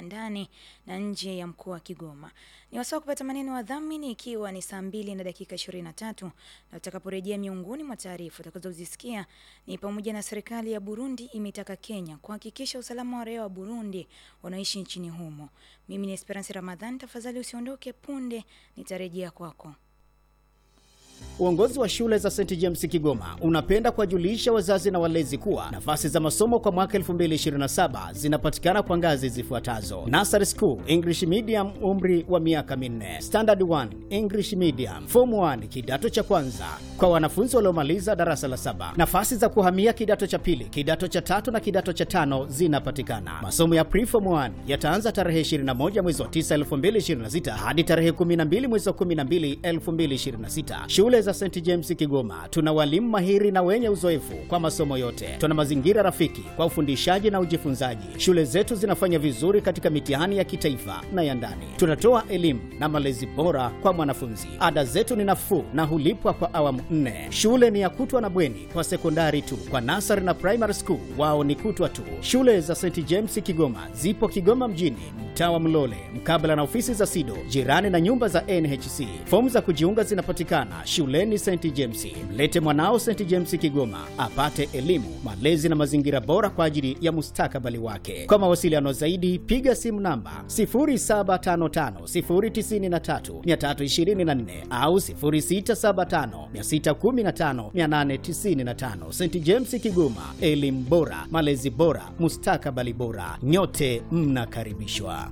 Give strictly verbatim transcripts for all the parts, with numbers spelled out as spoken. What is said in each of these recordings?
ndani na nje ya mkoa wa Kigoma. Ni wasaa kupata maneno ya dhamini ikiwa ni saa mbili na dakika ishirini na tatu, na utakaporejea miongoni mwa taarifa utakazozisikia ni pamoja na serikali ya Burundi imetaka Kenya kuhakikisha usalama wa raia wa Burundi wanaoishi nchini humo. Mimi ni Esperance Ramadhan, tafadhali usiondoke, punde nitarejea kwako. Uongozi wa shule za Saint James Kigoma unapenda kuwajulisha wazazi na walezi kuwa nafasi za masomo kwa mwaka elfu mbili ishirini na saba zinapatikana kwa ngazi zifuatazo: Nursery School English Medium umri wa miaka minne, Standard one English Medium, Form one kidato cha kwanza kwa wanafunzi waliomaliza darasa la saba. Nafasi za kuhamia kidato cha pili, kidato cha tatu na kidato cha tano zinapatikana. Masomo ya Pre-Form one yataanza tarehe ishirini na moja mwezi wa tisa elfu mbili ishirini na sita hadi tarehe kumi na mbili mwezi wa kumi na mbili elfu mbili ishirini na sita. Shule za Saint James Kigoma tuna walimu mahiri na wenye uzoefu kwa masomo yote. Tuna mazingira rafiki kwa ufundishaji na ujifunzaji. Shule zetu zinafanya vizuri katika mitihani ya kitaifa na ya ndani. Tunatoa elimu na malezi bora kwa mwanafunzi. Ada zetu ni nafuu na hulipwa kwa awamu nne. Shule ni ya kutwa na bweni kwa sekondari tu. Kwa nursery na primary school wao ni kutwa tu. Shule za Saint James Kigoma zipo Kigoma mjini, mtaa wa Mlole, mkabala na ofisi za SIDO, jirani na nyumba za N H C. Fomu za kujiunga zinapatikana shuleni Saint James. Mlete mwanao Saint James Kigoma apate elimu, malezi na mazingira bora kwa ajili ya mustakabali wake. Kwa mawasiliano zaidi piga simu namba sifuri saba tano tano sifuri tisa tatu tatu two nne au sifuri sita saba tano sita one tano nane tisa tano. Saint James Kigoma, elimu bora, malezi bora, mustakabali bora. Nyote mnakaribishwa.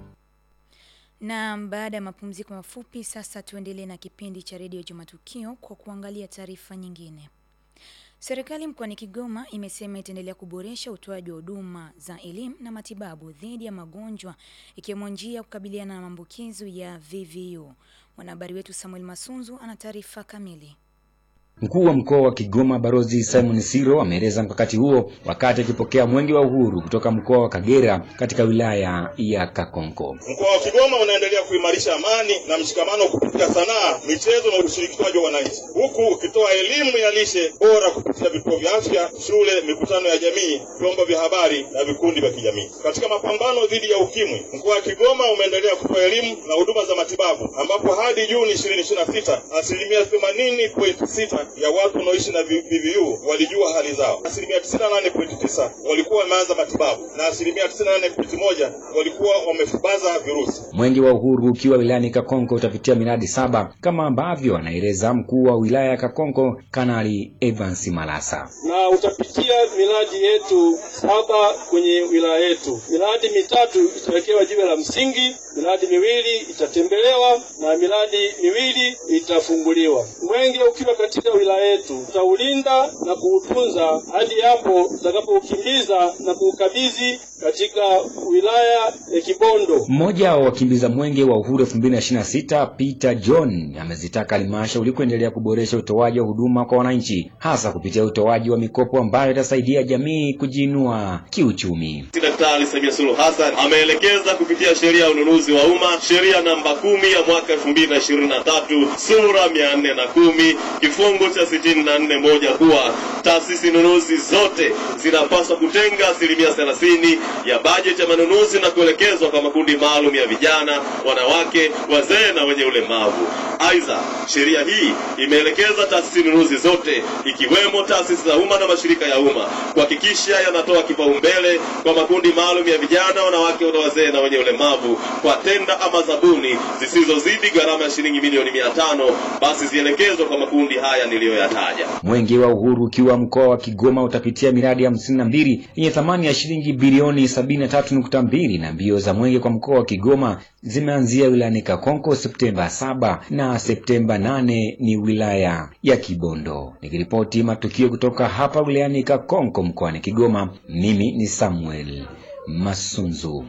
Na baada ya mapumziko mafupi sasa tuendelee na kipindi cha Radio Jumatukio kwa kuangalia taarifa nyingine. Serikali mkoani Kigoma imesema itaendelea kuboresha utoaji wa huduma za elimu na matibabu dhidi ya magonjwa ikiwemo njia ya kukabiliana na maambukizi ya V V U. Mwanahabari wetu Samuel Masunzu ana taarifa kamili. Mkuu wa mkoa wa Kigoma Barozi Simon Siro ameeleza mkakati huo wakati akipokea mwenge wa uhuru kutoka mkoa wa Kagera katika wilaya ya Kakonko. Mkoa wa Kigoma unaendelea kuimarisha amani na mshikamano kupitia sanaa, michezo na ushirikishwaji wa wananchi, huku ukitoa elimu ya lishe bora kupitia vituo vya afya, shule, mikutano ya jamii, vyombo vya habari na vikundi vya kijamii. Katika mapambano dhidi ya ukimwi, mkoa wa Kigoma umeendelea kutoa elimu na huduma za matibabu, ambapo hadi Juni ishirini ishirini na sita asilimia themanini nukta sita ya watu wanaoishi na V V U walijua hali zao. Asilimia tisini na nane nukta tisa walikuwa wameanza matibabu na asilimia tisini na nane nukta moja walikuwa wamefubaza virusi. Mwenge wa uhuru ukiwa wilayani Kakonko utapitia miradi saba kama ambavyo anaeleza mkuu wa wilaya ya Kakonko Kanali Evans Malasa. Na utapitia miradi yetu saba kwenye wilaya yetu. Miradi mitatu itawekewa jiwe la msingi, miradi miwili itatembelewa na miradi miwili itafunguliwa. Mwenge ukiwa katika wilaya yetu tutaulinda na kuutunza hadi hapo tutakapokimbiza na kuukabidhi katika wilaya ya Kibondo. Mmoja wa wakimbiza mwenge wa uhuru elfu mbili ishirini na sita Peter John amezitaka halmashauri kuendelea kuboresha utoaji wa huduma kwa wananchi, hasa kupitia utoaji wa mikopo ambayo itasaidia jamii kujiinua kiuchumi. Daktari Samia Suluhu Hassan ameelekeza kupitia sheria ya ununuzi wa umma, sheria namba kumi ya mwaka elfu mbili ishirini na tatu sura mia nne na kumi kifungu cha sitini na nne moja kuwa taasisi nunuzi zote zinapaswa kutenga asilimia thelathini ya bajeti ya manunuzi na kuelekezwa kwa makundi maalum ya vijana, wanawake, wazee na wenye ulemavu. Aidha, sheria hii imeelekeza taasisi nunuzi zote ikiwemo taasisi za umma na mashirika ya umma kuhakikisha yanatoa kipaumbele kwa makundi maalum ya vijana, wanawake, wazee na wenye ulemavu kwa tenda ama zabuni zisizozidi gharama ya shilingi milioni mia tano, basi zielekezwe kwa makundi haya niliyoyataja. Mwenge wa uhuru ukiwa mkoa wa Kigoma utapitia miradi hamsini na mbili yenye thamani ya shilingi bilioni sabini na tatu nukta mbili na mbio za mwenge kwa mkoa wa Kigoma zimeanzia wilayani Kakonko Septemba saba na Septemba nane ni wilaya ya Kibondo. Nikiripoti matukio kutoka hapa wilayani Kakonko mkoani Kigoma, mimi ni Samuel Masunzu.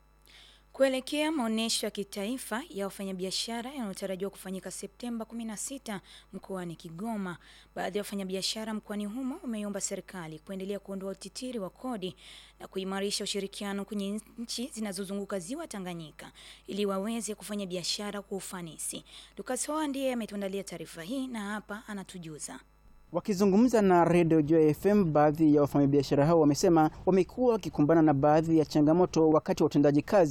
Kuelekea maonesho ya kitaifa ya wafanyabiashara yanayotarajiwa kufanyika Septemba kumi na sita mkoani Kigoma, baadhi ya wafanyabiashara mkoani humo wameomba serikali kuendelea kuondoa utitiri wa kodi na kuimarisha ushirikiano kwenye nchi zinazozunguka ziwa Tanganyika ili waweze kufanya biashara kwa ufanisi. Lucas Hoa ndiye ametuandalia taarifa hii na hapa anatujuza. Wakizungumza na Radio Joy F M, baadhi ya wafanyabiashara hao wamesema wamekuwa wakikumbana na baadhi ya changamoto wakati wa utendaji kazi